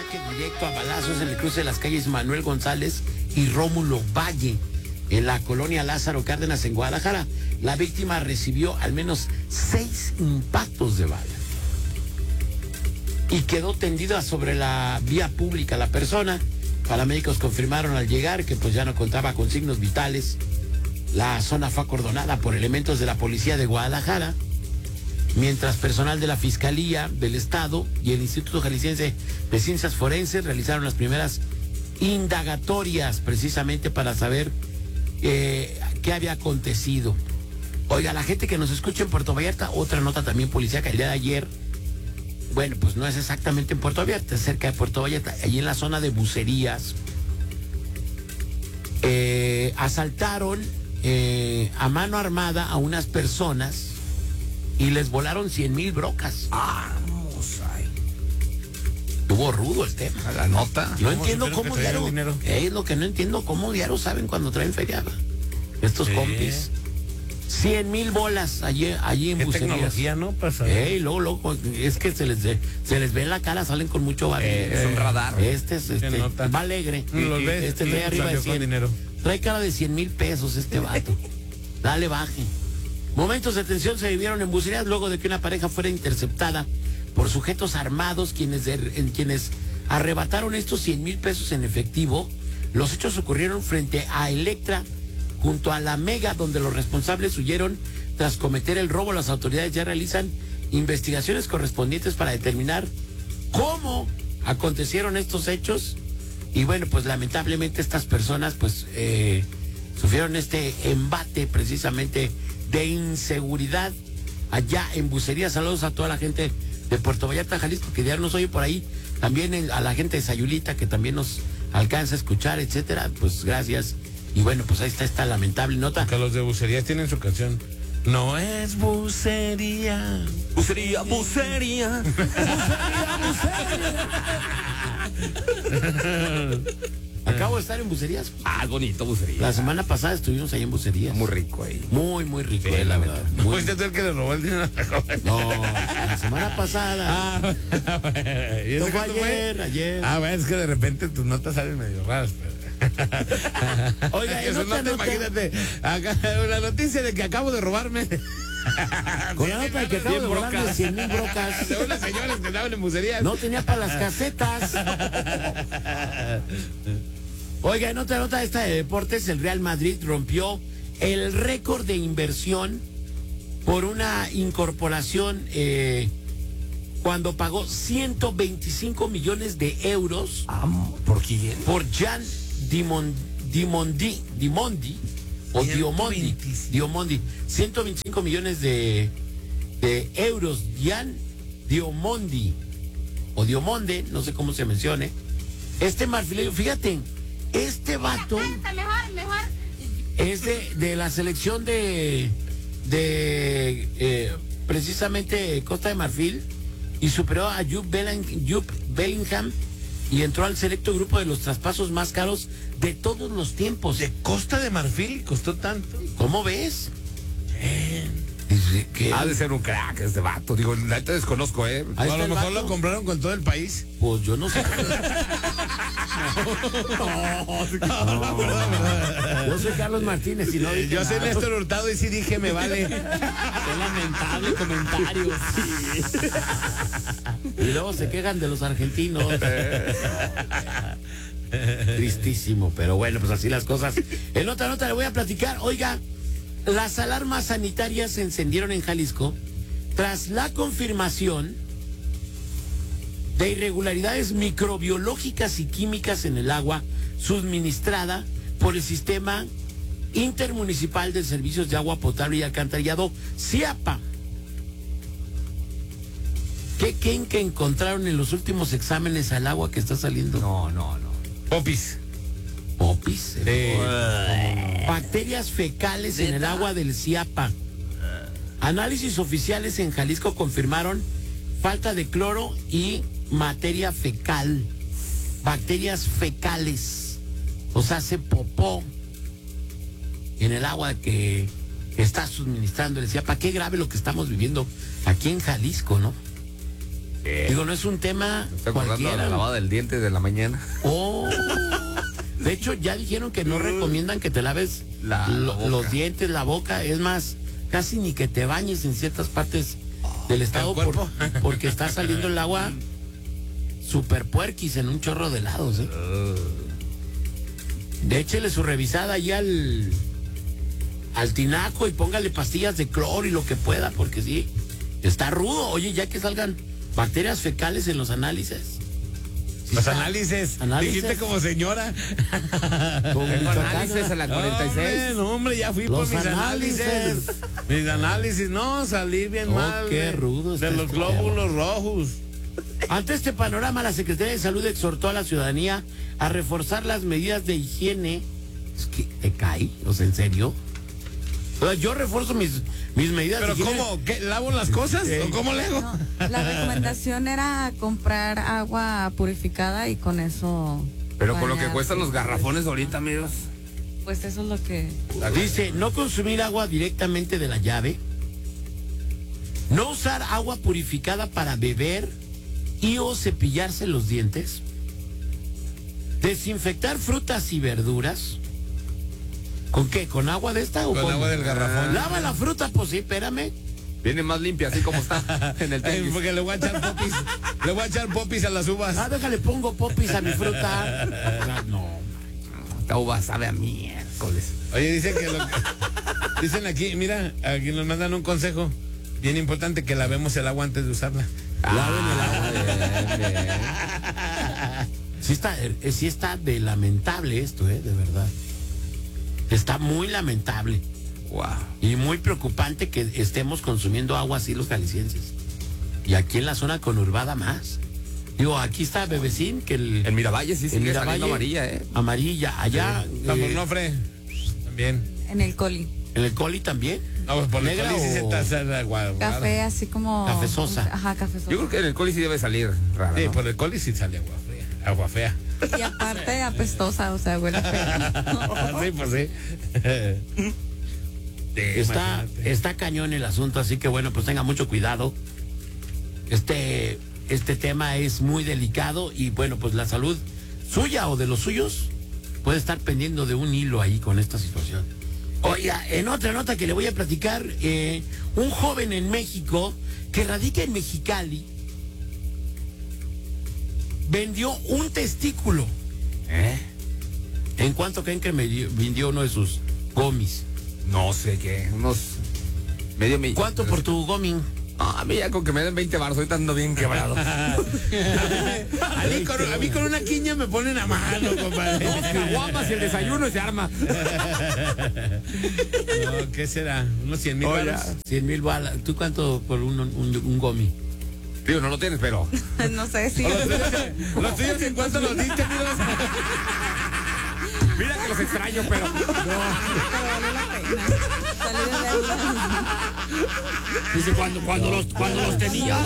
ataque directo a balazos en el cruce de las calles Manuel González y Rómulo Valle, en la colonia Lázaro Cárdenas, en Guadalajara. La víctima recibió al menos 6 impactos de bala y quedó tendida sobre la vía pública la persona. Paramédicos confirmaron al llegar que pues ya no contaba con signos vitales. La zona fue acordonada por elementos de la policía de Guadalajara, mientras personal de la Fiscalía del Estado y el Instituto Jalisciense de Ciencias Forenses realizaron las primeras indagatorias precisamente para saber qué había acontecido. Oiga, la gente que nos escucha en Puerto Vallarta, otra nota también policíaca el día de ayer. Bueno, pues no es exactamente en Puerto Vallarta, es cerca de Puerto Vallarta, allí en la zona de Bucerías. Asaltaron a mano armada a unas personas y les volaron 100,000 brocas. Vamos, ay. Estuvo rudo el tema. La nota. No entiendo cómo traían diario. dinero. Es lo que no entiendo, cómo diario saben cuando traen feriada. Estos compis. 100,000 bolas allí en ¿Qué Bucerías. tecnología, no? Pasa. Luego, es que se les ve en la cara, salen con mucho valor. Es un radar. Este nota? va alegre. Los ves, Este trae arriba de salió con 100. dinero. Trae cara de 100,000 pesos este vato. Dale, baje. Momentos de tensión se vivieron en Bucerías luego de que una pareja fuera interceptada por sujetos armados quienes arrebataron estos 100,000 pesos en efectivo. Los hechos ocurrieron frente a Electra, junto a la Mega, donde los responsables huyeron tras cometer el robo. Las autoridades ya realizan investigaciones correspondientes para determinar cómo acontecieron estos hechos. Y bueno, pues lamentablemente estas personas pues sufrieron este embate precisamente de inseguridad allá en Bucerías. Saludos a toda la gente de Puerto Vallarta, Jalisco, que ya nos oye por ahí. También a la gente de Sayulita, que también nos alcanza a escuchar, etcétera. Pues gracias. Y bueno, pues ahí está esta lamentable nota. Porque los de Bucerías tienen su canción. No es bucería. Bucería, bucería. Acabo de estar en Bucerías. Es bonito, bucería. La semana pasada estuvimos ahí en Bucerías. Muy rico ahí. Muy, muy rico, la verdad. No Muy- fuiste tú el que le robó el dinero. No, la semana pasada. ¿Y eso Esto fue cuándo fue? ayer. Bueno, es que de repente tus notas salen medio raras, pero... Oiga, que en su otra nota, nota- imagínate, acá, una noticia de que acabo de robarme. Con la nota de que acabo de 100 volarme brocas. 100,000 brocas. De unas señoras que estaban en bucerías. No tenía para las casetas. Oiga, en otra nota esta de deportes, el Real Madrid rompió el récord de inversión por una incorporación cuando pagó 125 millones de euros ¿Por quién? por Jan Dimondi, o Diomondi, 125 millones de euros. Jan Diomondi, o Diomonde, no sé cómo se mencione. Este marfileño, fíjate, este vato Mejor. es de la selección de precisamente Costa de Marfil, y superó a Jude Bellingham y entró al selecto grupo de los traspasos más caros de todos los tiempos. De Costa de Marfil costó tanto. ¿Cómo ves? Dice que Ha de ser un crack este vato. Digo, la neta desconozco, Ahí A está lo el mejor vato. lo compraron con todo el país. Pues yo no sé. Yo soy Carlos Martínez y no dije Yo soy nada. Néstor Hurtado y sí dije, me vale. Qué lamentable comentario. Y luego se quejan de los argentinos. Tristísimo, pero bueno, pues así las cosas. En otra nota le voy a platicar. Oiga, las alarmas sanitarias se encendieron en Jalisco tras la confirmación de irregularidades microbiológicas y químicas en el agua suministrada por el Sistema Intermunicipal de Servicios de Agua Potable y Alcantarillado, CIAPA. ¿Qué creen que encontraron en los últimos exámenes al agua que está saliendo? No. Popis. Popis. Bacterias fecales en el agua del CIAPA. Análisis oficiales en Jalisco confirmaron falta de cloro y materia fecal. Bacterias fecales. O sea, hace popó en el agua que está suministrando el CIAPA. Qué grave lo que estamos viviendo aquí en Jalisco, ¿no? Digo, no es un tema Me estoy acordando de la cualquiera. lavada del diente de la mañana. Oh. De hecho, ya dijeron que no recomiendan que te laves La boca. los dientes, la boca. Es más, casi ni que te bañes en ciertas partes del estado cuerpo? porque está saliendo el agua super puerquis en un chorro de lados. Échele su revisada ahí al tinaco y póngale pastillas de cloro y lo que pueda, porque sí, está rudo. Oye, ya que salgan bacterias fecales en los análisis. Sí Los está. análisis. Análisis. Dijiste como señora. Como Michoacana. Análisis a la 46. No, hombre, ya fui Los por mis análisis. análisis. Mis análisis, no, salí bien Oh, mal. qué rudo De está los este glóbulos rojos. Ante este panorama, la Secretaría de Salud exhortó a la ciudadanía a reforzar las medidas de higiene. Es que te cae, o sea, ¿en serio? O sea, yo refuerzo mis medidas ¿Pero de higiene. cómo? ¿Qué, ¿Lavo las cosas? ¿O cómo le hago? No, la recomendación era comprar agua purificada y con eso. Pero con lo que bañarse. cuestan los garrafones ahorita, amigos. Pues eso es lo que. Dice, no consumir agua directamente de la llave, no usar agua purificada para beber y o cepillarse los dientes, desinfectar frutas y verduras. ¿Con qué? ¿Con agua de esta o Con agua del garrafón. Lava la fruta, pues sí, espérame. Viene más limpia, así como está en el Ay, tenis. porque le voy a echar popis. Le voy a echar popis a las uvas. Ah, déjale, pongo popis a mi fruta. No. Esta uva sabe a miércoles. Oye, dicen aquí, mira, aquí nos mandan un consejo bien importante, que lavemos el agua antes de usarla. Laven el agua. Bien, bien. Sí está de lamentable esto, de verdad. Está muy lamentable Wow. y muy preocupante que estemos consumiendo agua así los jaliscienses. Y aquí en la zona conurbada más. Digo, aquí está Bebecín, que En Miravalle sí en sigue Miravalle, saliendo amarilla, amarilla. Allá San Onofre también. En el coli. en el Coli también. No, pues por el ¿Negra coli sí se o está el agua. Café así como. Cafezosa. Ajá, cafezosa. Yo creo que en el coli sí debe salir raro, Sí, ¿no? por el coli sí sale agua fría. Agua fea. Y aparte apestosa, o sea, huele feo. Sí, pues sí. Está cañón el asunto, así que bueno, pues tenga mucho cuidado. Este tema es muy delicado y bueno, pues la salud suya o de los suyos puede estar pendiendo de un hilo ahí con esta situación. Oiga, en otra nota que le voy a platicar, un joven en México que radica en Mexicali vendió un testículo. ¿En cuánto creen que vendió uno de sus gomis? No sé qué, unos medio millón. ¿Cuánto por tu goming? A mí ya con que me den 20 baros, ahorita ando bien quebrado. A mí con una quiña me ponen a mano, compadre. Caguamas y el desayuno se arma. No, ¿qué será? ¿Unos 100,000 Oye. baros? 100,000 balas. ¿Tú cuánto por un gomi? Digo, no lo tienes, pero. No sé si. Los tuyos en cuánto los diste, amigos. Mira que los extraño, pero. Pero valió la pena. Salí de deuda. Dice, cuando los tenía.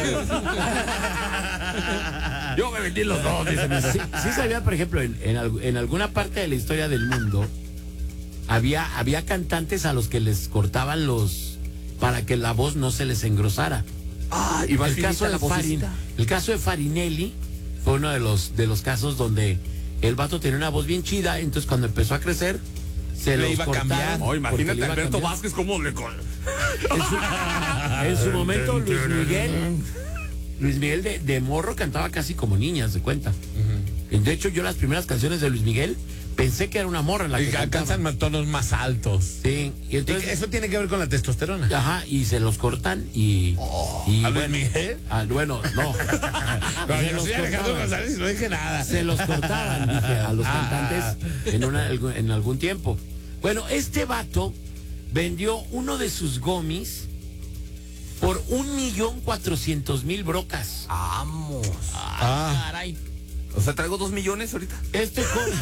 Yo me vendí los dos, dice. Sí sabía, por ejemplo, en alguna parte de la historia del mundo, había cantantes a los que les cortaban para que la voz no se les engrosara. Ah, y El caso de Farinelli fue uno de los casos donde el vato tenía una voz bien chida, entonces cuando empezó a crecer se Le los iba a cortaron. cambiar. Oh, porque imagínate le a iba a Alberto cambiar. Vázquez cómo le con. En su momento Luis Miguel de morro cantaba casi como niña, se cuenta. De hecho, yo las primeras canciones de Luis Miguel pensé que era una morra la que Y cantaba. alcanzan tonos más altos. Sí, y Y entonces eso tiene que ver con la testosterona. ajá, y se los cortan y ¿A Luis Miguel? Bueno, no. Cuando Se yo los soy Alejandro cortaban. González y no dije nada. Se los cortaban, dije, a los cantantes en algún tiempo. Bueno, este vato vendió uno de sus gomis por 1,400,000 brocas. Vamos. Caray. O sea, traigo 2 millones ahorita. Este joven.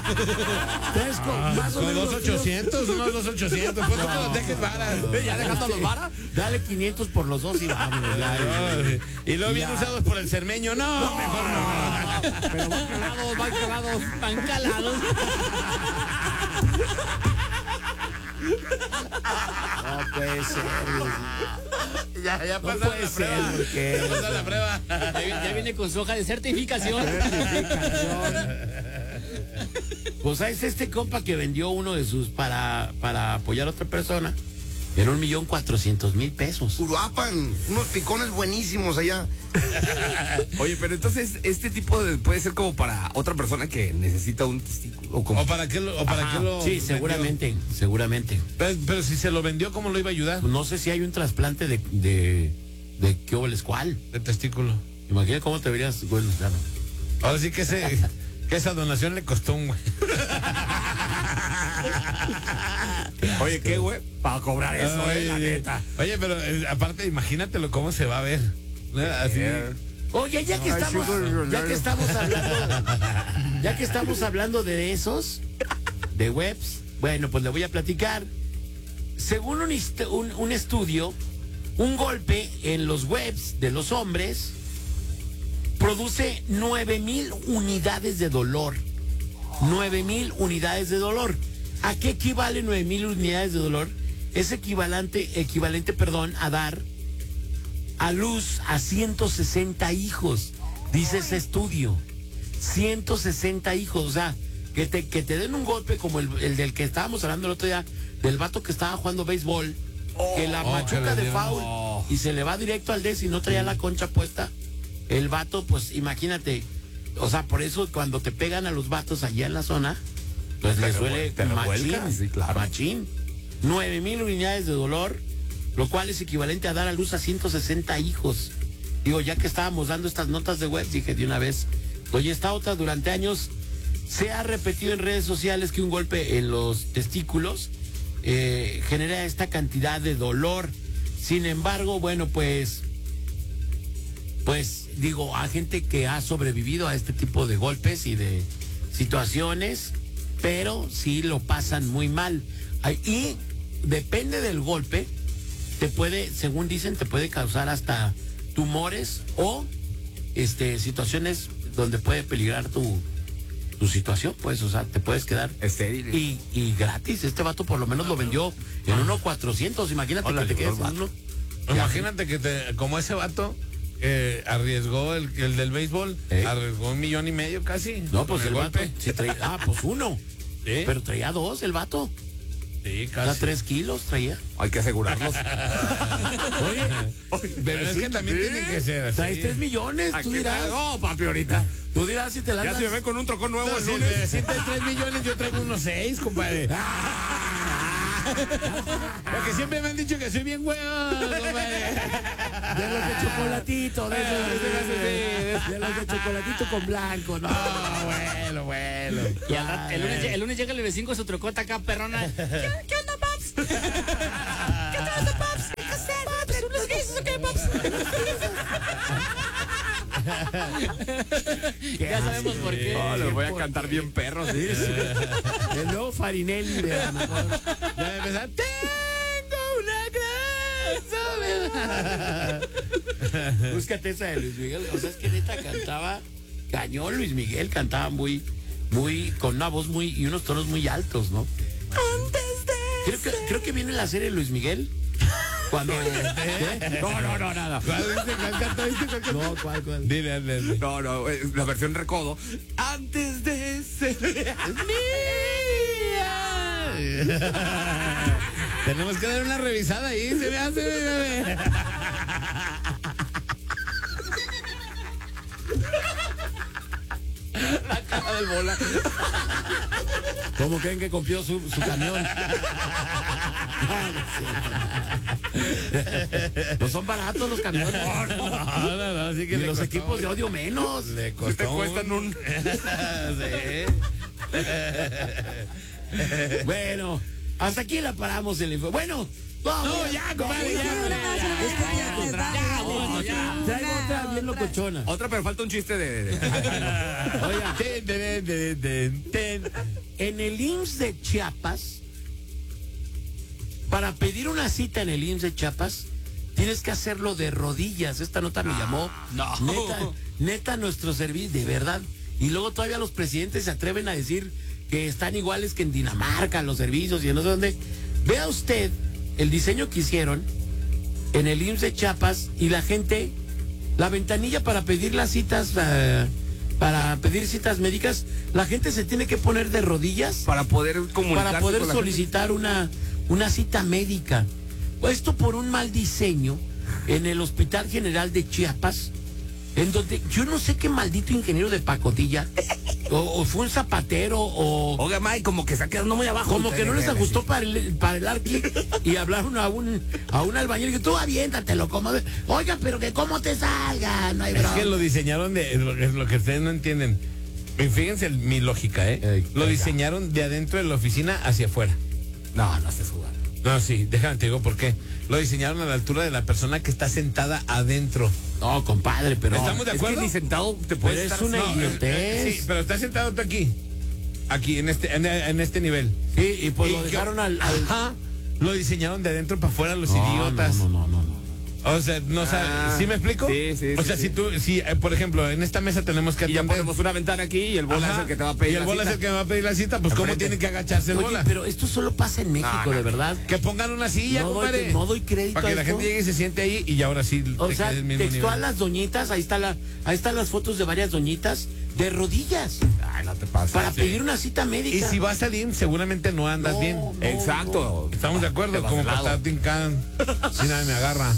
Más o Con menos. 2,800, unos 2,800. ¿Cuánto que los dejes varas? Ya dejando los varas. Dale 500 por los dos y vámonos. Y luego bien Ya. usados por el cermeño. No, mejor no. Pero van calados. Van calados. No puede ser, güey. Ya No pasó puede la ser, prueba. porque... Ya pasó la prueba. Ya viene con su hoja de certificación. Pues es este compa que vendió uno de sus para apoyar a otra persona en 1,400,000 pesos. Uruapan, unos picones buenísimos allá. Oye, pero entonces este tipo puede ser como para otra persona que necesita un testículo. ¿O para qué lo, Sí, vendió? seguramente. Pero si se lo vendió, ¿cómo lo iba a ayudar? No sé si hay un trasplante de qué óboles cuál. De testículo. Imagina cómo te verías, bueno, claro. Ahora sí que esa donación le costó un güey. Oye, ¿qué, güey? Para cobrar eso, la neta. Oye, pero aparte, imagínatelo cómo se va a ver. Así. Oye, ya que estamos hablando de esos, de webs, bueno, pues le voy a platicar. Según un estudio, un golpe en los webs de los hombres produce 9,000 unidades de dolor. 9,000 unidades de dolor. ¿A qué equivale 9,000 unidades de dolor? Es equivalente, a dar a luz a 160 hijos, dice ese estudio. 160 hijos, o sea, que te den un golpe como el del que estábamos hablando el otro día, del vato que estaba jugando béisbol, que la machuca de foul y se le va directo al des y no traía la concha puesta. El vato, pues imagínate, o sea, por eso cuando te pegan a los vatos allá en la zona, pues les duele machín, sí, claro. machín. 9,000 unidades de dolor, lo cual es equivalente a dar a luz a 160 hijos. Digo, ya que estábamos dando estas notas de web, dije de una vez, oye, esta otra, durante años se ha repetido en redes sociales que un golpe en los testículos genera esta cantidad de dolor. Sin embargo, bueno, pues digo, a gente que ha sobrevivido a este tipo de golpes y de situaciones, pero sí lo pasan muy mal. Y depende del golpe, según dicen, te puede causar hasta tumores o situaciones donde puede peligrar tu situación, pues, o sea, te puedes quedar estéril. Y gratis. Este vato por lo menos lo vendió en 1,400. Imagínate que te quedes en uno. Imagínate que como ese vato arriesgó el del béisbol, arriesgó 1,5 millones casi. No, pues el golpe. vato sí traía, pues uno. ¿Sí? Pero traía 2 el vato. Sí, O sea, casi. 3 kilos traía. Hay que asegurarlos. Pero es que también tiene que ser así. Traes 3 millones, tú dirás. No, papi, ahorita. Tú dirás si te la Ya se me ve con un trocón nuevo el Si lunes. traes 3 millones, yo traigo unos 6, compadre. Porque siempre me han dicho que soy bien huevo, compadre. De los de chocolatito, de los de chocolatito con blanco, ¿no? Bueno. Y el lunes llega el bebecín con su trocota acá, perrona. ¿Qué onda, paps? ¿Qué onda, paps? ¿Qué hacer? ¿Paps? ¿Unos guisos o qué, paps? Ya sabemos por qué. Oh, les voy a cantar bien perros, ¿sí? El nuevo Farinelli de a lo mejor. Ya me empezar. Tengo una gran soledad. Búscate esa de Luis Miguel. O sea, es que neta cantaba cañón. Luis Miguel cantaba muy, con una voz y unos tonos muy altos, ¿no? Creo que viene la serie de Luis Miguel. Cuando. No, nada. ¿Cuál canta? No, ¿cuál? Dile. No, la versión recodo. Antes de ser Tenemos que dar una revisada ahí, se me hace, bebé. la cara del bola. ¿Cómo creen que copió su camión? No son baratos los camiones. No, así que Y le los costó, equipos de audio menos. Le costó. Te cuestan un. Bueno, hasta aquí la paramos el info. Bueno, vamos. No, ya, compadre, ya. Traigo otra bien locochona. Otra, pero falta un chiste de. Oiga, en el IMSS de Chiapas, para pedir una cita en el IMSS de Chiapas, tienes que hacerlo de rodillas. Esta nota me llamó. No. Neta, nuestro servicio, de verdad. Y luego todavía los presidentes se atreven a decir que están iguales que en Dinamarca, los servicios y en no sé dónde. Vea usted el diseño que hicieron en el IMSS de Chiapas y la gente, la ventanilla para pedir las citas, para pedir citas médicas, la gente se tiene que poner de rodillas Para poder comunicarse para poder con la solicitar una cita médica. Esto por un mal diseño en el Hospital General de Chiapas, en donde yo no sé qué maldito ingeniero de pacotilla, o fue un zapatero, o Oiga, Mike, como que está quedando muy abajo. como que no les ajustó para el arqui y hablaron a un albañil que tú aviéntatelo como de, oiga, pero que cómo te salga, no hay Es broma. que lo diseñaron es lo que ustedes no entienden. Y fíjense mi lógica, lo diseñaron de adentro de la oficina hacia afuera. No estés jugando. No, sí, déjame te digo por qué. Lo diseñaron a la altura de la persona que está sentada adentro. No, compadre, pero ¿Estamos de Es acuerdo? que ni sentado te Pero puedes es estar... una idiotez. Sí, pero está sentado tú aquí. Aquí, en este nivel. Sí, y pues Y lo que- dejaron al Ajá. Lo diseñaron de adentro para afuera los No, idiotas. no. O sea, no sabes, ¿sí me explico? Sí, O sea, sí. si por ejemplo, en esta mesa tenemos que Y ya atender. ponemos una ventana aquí y el bola Ajá, es el que te va a pedir y el la bola cita. es el que me va a pedir la cita, pues cómo Enfrente. tiene que agacharse el Oye, bola. pero esto solo pasa en México, de verdad. Que pongan una silla, No compadre. doy crédito para a que la esto. gente llegue y se siente ahí y ya ahora sí O te sea, quede el mismo textual nivel. las doñitas, ahí están las fotos de varias doñitas de rodillas Ay, no te pases. para Sí. pedir una cita Y médica. si vas a salir, seguramente no andas No, bien. no. Exacto. Estamos de acuerdo, Te vas como de para lado. estar tincado. Si nadie me agarra.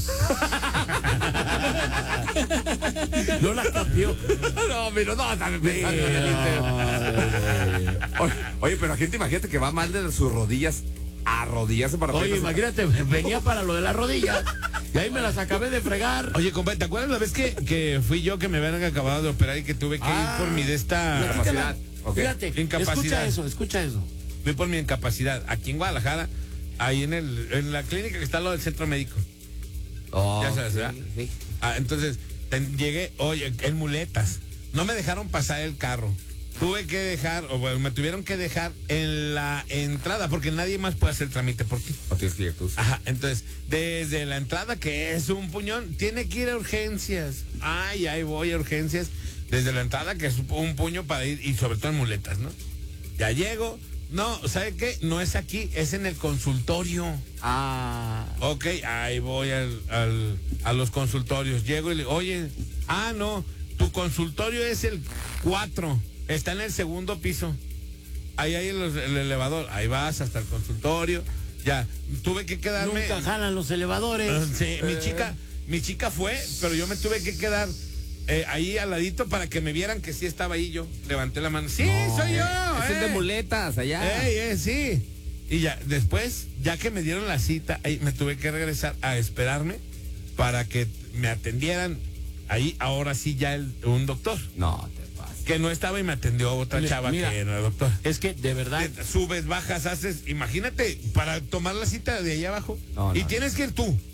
No la cambió. No, pero no, también pensando en el Inter. Oye, pero la gente, imagínate que va mal de sus rodillas a arrodillarse para Oye, pedir- imagínate, venía para lo de la rodilla y ahí me las acabé de fregar. Oye, compadre, ¿te acuerdas la vez que fui yo que me habían acabado de operar y que tuve que ir por mi de esta... Incapacidad. Ok. Fíjate, Incapacidad. escucha eso. Fui por mi incapacidad. Aquí en Guadalajara, ahí en la clínica que está al lado del centro médico. Oh, Ya sabes, ¿verdad? sí. Entonces, llegué, oye, en muletas. No me dejaron pasar el carro. Tuve que dejar, o bueno, me tuvieron que dejar en la entrada, porque nadie más puede hacer el trámite por ti. O tienes que ir tú. Ajá, entonces, desde la entrada, que es un puñón, tiene que ir a urgencias. Ay, ahí voy a urgencias. Desde la entrada, que es un puño para ir, y sobre todo en muletas, ¿no? Ya llego. No, ¿sabe qué? No es aquí, es en el consultorio. Ah. Ok, ahí voy a los consultorios. Llego y le digo, oye, no, tu consultorio es el 4, está en el segundo piso. Ahí hay el elevador, ahí vas hasta el consultorio. Ya, tuve que quedarme. Nunca jalan los elevadores. Sí, mi chica fue, pero yo me tuve que quedar ahí al ladito para que me vieran que sí estaba ahí yo. Levanté la mano. Sí, soy yo. Es el de muletas, allá. Sí. Y ya, después, ya que me dieron la cita, ahí me tuve que regresar a esperarme para que me atendieran. Ahí, ahora sí, ya un doctor. No te pases. Que no estaba y me atendió otra chava Mira, que era doctor. Es que, de verdad, Subes, bajas, haces, imagínate, para tomar la cita de ahí abajo. No, y no, tienes que ir tú.